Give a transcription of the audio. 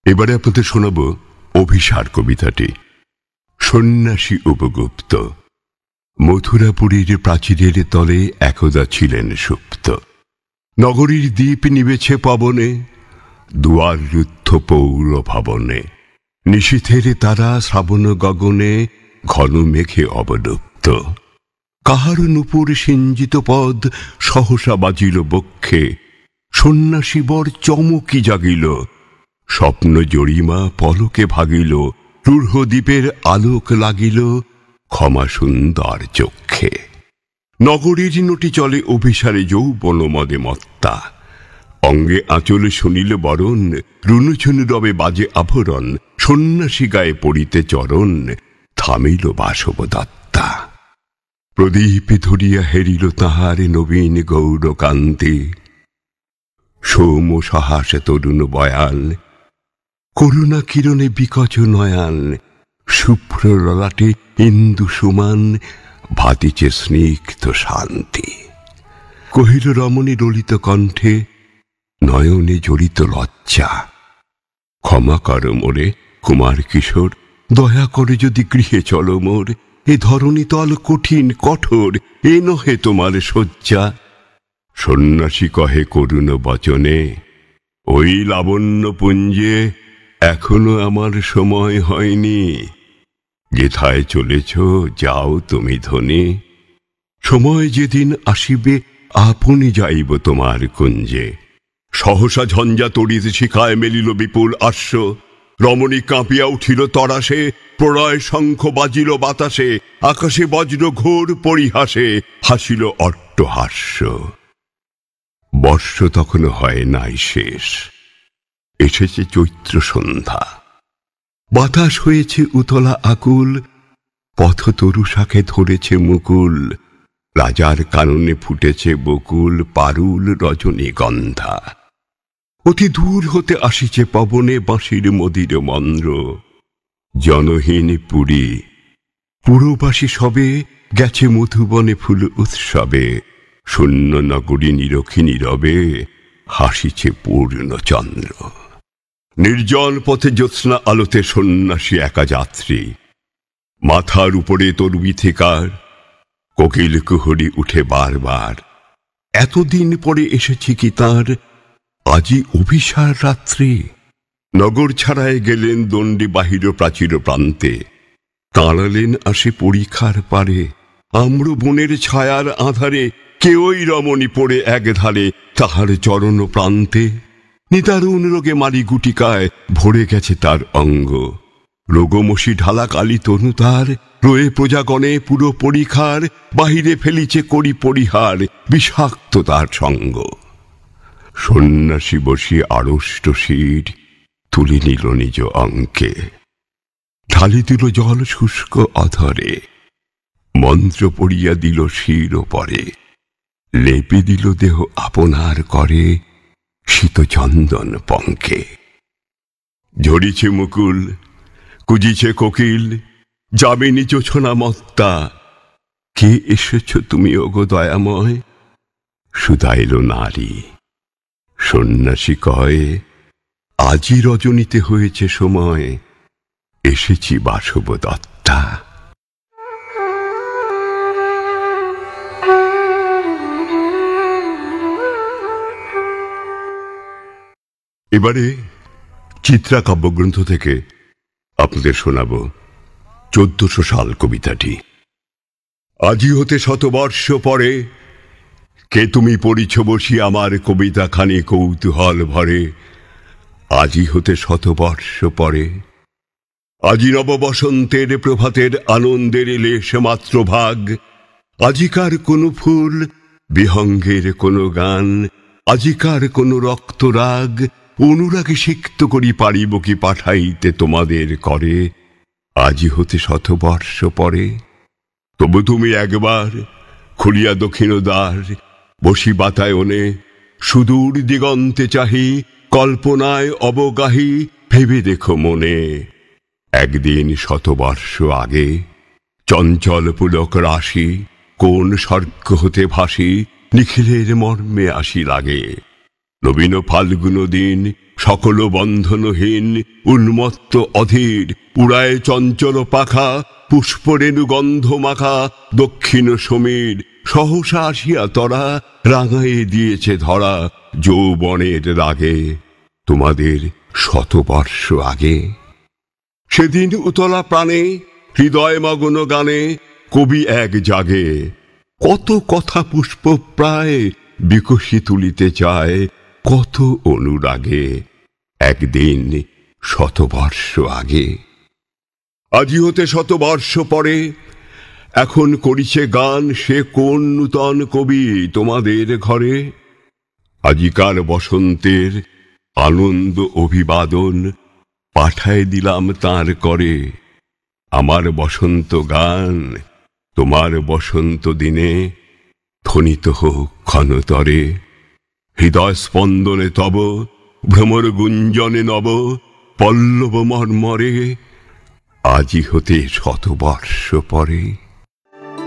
এবারে আপনাদের শোনাব অভিসার কবিতাটি। সন্ন্যাসী উপগুপ্ত। মথুরাপুরীর প্রাচীরের তলে একদা ছিলেন সুপ্ত। নগরীর দ্বীপ নিবেছে পবনে, দুয়ার রুদ্ধ পৌর ভবনে। নিশীথের তারা শ্রাবণ গগনে, ঘন মেঘে অবলুপ্ত। কাহার নূপুর সিঞ্জিত পদ সহসা বাজিল বক্ষে। সন্ন্যাসী বর চমকি জাগিল, স্বপ্ন জরিমা পলকে ভাগিল। রূঢ় দ্বীপের আলোক লাগিল, ক্ষমা সুন্দর চক্ষে। নগরীর নটি চলে অভিসারে যৌবন মদে মত্তা। অঙ্গে আঁচলে শুনিল বরণ, রুনুঝুনু রবে বাজে আভরণ। সন্ন্যাসী গায়ে পড়িতে চরণ, থামিল বাসব দত্তা। প্রদীপ ধরিয়া হেরিল তাহার নবীন গৌরকান্তি। সৌম সহাস তরুণ বয়ান, করুণা কিরণে বিকচ নয়ান। শুভ্র ললাটে ইন্দু সুমান, ভাতিছে স্নিগ্ধ শান্তি। কহিল রমণী ললিত কণ্ঠে, নয়নে জড়িত লজ্জা। ক্ষমা কর মোরে কুমার কিশোর, দয়া করে যদি গৃহে চলো মোর। এ ধরণী তল কঠিন কঠোর, এ নহে তোমার শয্যা। সন্ন্যাসী কহে করুণ বচনে, ওই লাবণ্য পুঞ্জে এখনো আমার সময় হয়নি। যেথায় চলেছ যাও তুমি ধনী, সময় যেদিন আসিবে আপনি যাইব তোমার কুঞ্জে। সহসা ঝঞ্ঝা তড়িৎ শিখায় মেলিল বিপুল আশ্ব। রমণী কাঁপিয়া উঠিল তরাসে, প্রলয় শঙ্খ বাজিল বাতাসে। আকাশে বজ্র ঘোর পরিহাসে, হাসিল অট্টহাস্য। বর্ষ তখনো হয় নাই শেষ, এসেছে চৈত্র সন্ধ্যা। বাতাস হয়েছে উতলা আকুল, পথ তরু শাখে ধরেছে মুকুল। রাজার কাননে ফুটেছে বকুল, পারুল রজনীগন্ধা। অতি দূর হতে আসিছে পবনে বাঁশির মদির মন্দ্র। জনহীন পুরী পুরবাসী সবে, গেছে মধুবনে ফুল উৎসবে। শূন্য নগরী নিরখী নীরবে, হাসিছে পূর্ণচন্দ্র। নির্জন পথে জ্যোৎস্না আলোতে সন্ন্যাসী একা যাত্রী। মাথার উপরে তরুবিথিকার, কোকিল কুহুরি উঠে বারবার। এতদিন পরে এসেছে কি তার আজি অভিসার রাত্রি। নগর ছাড়ায় গেলেন দণ্ডী বাহির প্রাচীর প্রান্তে। তাড়ালেন আসে পরীক্ষার পারে, আম্র বনের ছায়ার আধারে। কেউই রমণী পড়ে এক ধারে, তাহার চরণ প্রান্তে। নিদারুণ রোগে মারি গুটিকায় ভরে গেছে তার অঙ্গ। রোগমসি ঢালা কালী তনু তার, রয়ে প্রজাগণে পুরো পরীক্ষার। বাহিরে ফেলিছে করি পরিহার, বিষাক্ত তার সঙ্গ। সন্ন্যাসী বসিয়ে আড়ষ্ট শির, তুলে নিল নিজ অঙ্কে। ঢালি দিল জল শুষ্ক অধরে, মন্ত্র পড়িয়া দিল শির পরে। লেপে দিল দেহ আপনার করে, শীত চন্দন পঙ্কে। ঝরিছে মুকুল, কুজিছে কোকিল, যামিনী জোছনা মত্তা। কে এসেছ তুমি ওগো দয়াময়, শুধাইল নারী। সন্ন্যাসী কয়, আজি রজনীতে হয়েছে সময়, এসেছি বাসব দত্তা। এবারে চিত্রা কাব্যগ্রন্থ থেকে আপনাদের শোনাব 1400 সাল কবিতাটি। আজি হতে শতবর্ষ পরে, কে তুমি পড়িছ বসি আমার কবিতা খানি কৌতূহল ভরে। আজি হতে শতবর্ষ পরে, আজি নব বসন্তের প্রভাতের আনন্দের লেশ মাত্র ভাগ। আজিকার কোনো ফুল, বিহঙ্গের কোনো গান, আজিকার কোনো রক্তরাগ। অনুরাগে সিক্ত করি পারিব কি পাঠাইতে তোমাদের করে। আজি হতে শতবর্ষ পরে, তবু তুমি একবার খুলিয়া দক্ষিণ দ্বার। বসি বাতায়নে সুদূর দিগন্তে চাহি, কল্পনায় অবগাহী ভেবে দেখো মনে। একদিন শতবর্ষ আগে চঞ্চল পুলক রাশি, কোন স্বর্গ হতে ভাসি নিখিলের মর্মে আসি লাগে। নবীন ফাল্গুন দিন সকল বন্ধনহীন উন্মত্ত অধীর উড়ায় চঞ্চল পাখা পুষ্পরেণু গন্ধ মাখা দক্ষিণ সমীর সহসা আসিয়া তরা রাঙায়ে দিয়েছে ধরা যৌবনের রাগে তোমাদের শতবর্ষ আগে। সেদিন উতলা প্রাণে হৃদয় মগ্ন গানে কবি এক জাগে কত কথা পুষ্প প্রায় বিকশি তুলিতে চায় কত অনুরাগে একদিন শতবর্ষ আগে। আজি হতে শতবর্ষ পরে এখন করিছে গান সে কোন নূতন কবি তোমাদের ঘরে। আজিকার বসন্তের আনন্দ অভিবাদন পাঠায় দিলাম তাঁর করে আমার বসন্ত গান তোমার বসন্ত দিনে ধ্বনিত হোক ক্ষণতরে। হৃদয় স্পন্দনে তব ভ্রমর গুঞ্জনে নব পল্লব মর্মরে আজি হতে শতবর্ষ পরে।